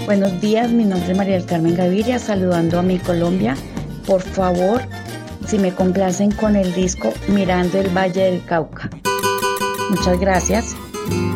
Buenos días, mi nombre es María del Carmen Gaviria, saludando a mi Colombia. Por favor, si me complacen con el disco Mirando el Valle del Cauca. Muchas gracias.